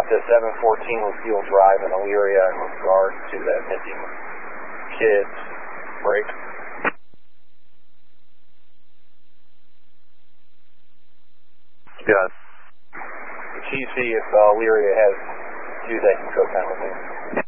to 714 Lucille Drive in Elyria in regards to that missing kid's break. Yes. Can you see if Elyria has used that eco time with me?